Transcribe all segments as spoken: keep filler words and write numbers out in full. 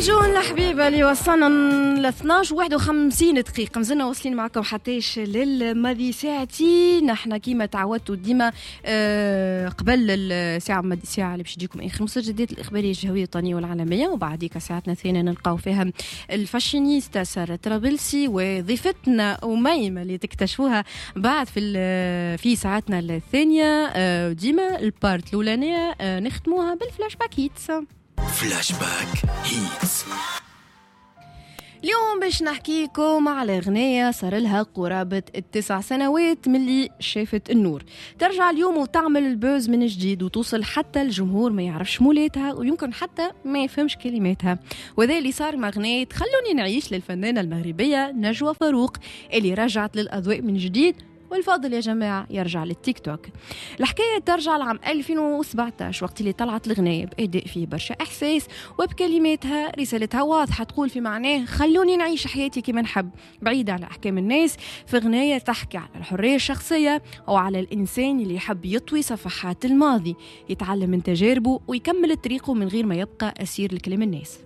جون الحبيبة اللي وصلنا ل اثناش وواحد وخمسين دقيقة، مازلنا واصلين معكم حتىش للماضي ساعتي. نحنا كيما تعودتوا ديما أه قبل الساعة ماضي ساعة اللي باش تجيكم آخر مستجدات الإخبارية الجهوية الوطنية والعالمية، وبعديك ساعتنا الثانية نلقاو فيها الفاشينيستا سارة طرابلسي وضيفتنا أميمة اللي تكتشفوها بعد في في ساعتنا الثانية. أه ديما البارت الأولانية أه نختموها بالفلاش باك هيتس. فلاش باك هيتس اليوم باش نحكيكم على أغنية صار لها قرابة التسع سنوات من اللي شافت النور، ترجع اليوم وتعمل البوز من جديد وتوصل حتى الجمهور ما يعرفش مولاتها ويمكن حتى ما يفهمش كلماتها. وذا اللي صار مع أغنية خلوني نعيش للفنانة المغربية نجوى فاروق اللي رجعت للأضواء من جديد، والفاضل يا جماعة يرجع للتيك توك. الحكاية ترجع لعام ألفين وسبعطاش وقت اللي طلعت الغناية بأداء فيه برشا إحساس وبكلماتها رسالتها واضحة تقول في معناه خلوني نعيش حياتي كما نحب بعيد على أحكام الناس، في غناية تحكي على الحرية الشخصية وعلى الإنسان اللي يحب يطوي صفحات الماضي، يتعلم من تجاربه ويكمل طريقه من غير ما يبقى أسير لكلام الناس.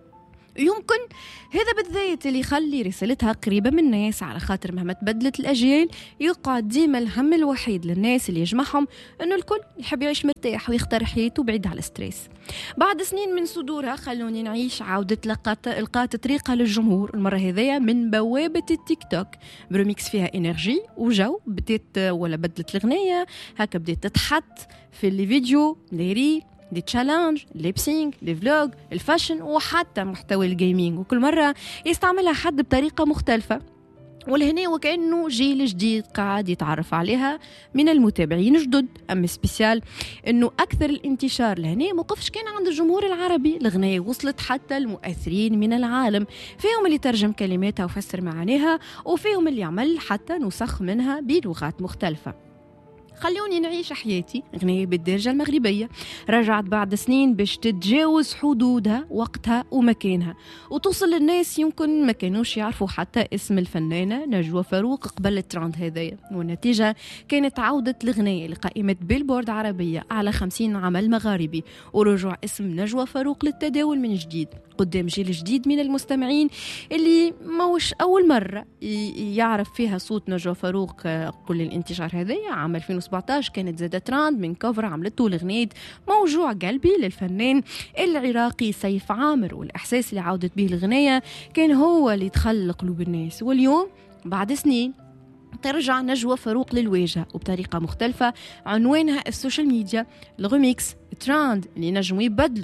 يمكن هذا بالذات اللي يخلي رسالتها قريبة من الناس، على خاطر مهما تبدلت الأجيال يقعد ديما الهم الوحيد للناس اللي يجمعهم أنه الكل يحب يعيش مرتاح ويختار حياته بعيد على الستريس. بعد سنين من صدورها خلوني نعيش عودت لقات لقات طريقة للجمهور، المرة هذية من بوابة التيك توك بريميكس فيها إنرجي وجو، بديت ولا بدلت الغنية هكا بديت تتحط في الفيديو ليري دي تشالنج ليبسينج دي فلوج الفاشن وحتى محتوى الجيمينج، وكل مرة يستعملها حد بطريقة مختلفة. ولهنا وكأنه جيل جديد قاعد يتعرف عليها من المتابعين جدد. أما سبيسيال أنه أكثر الانتشار لهنا موقفش كان عند الجمهور العربي، الغنية وصلت حتى المؤثرين من العالم، فيهم اللي ترجم كلماتها وفسر معانيها وفيهم اللي عمل حتى نسخ منها بلغات مختلفة. خلوني نعيش حياتي غنية بالدرجة المغربية رجعت بعد سنين باش تتجاوز حدودها وقتها ومكانها وتوصل للناس يمكن ما كانوش يعرفوا حتى اسم الفنانة نجوى فاروق قبل الترند هذايا، والنتيجة كانت عودة الغنية لقائمة بيلبورد عربية على خمسين عمل مغاربي ورجوع اسم نجوى فاروق للتداول من جديد قدام جيل جديد من المستمعين اللي موش أول مرة يعرف فيها صوت نجوى فاروق. كل الانتشار هذايا عام ألفين وسبعطاش كانت زادة تراند من كوفر عملته لغنية موجوع قلبي للفنان العراقي سيف عامر، والإحساس اللي عودت به الغنية كان هو اللي دخل قلوب الناس. واليوم بعد سنين ترجع نجوى فاروق للواجهة وبطريقة مختلفة، عنوانها السوشيال ميديا الريميكس تراند اللي نجموا يبدلوا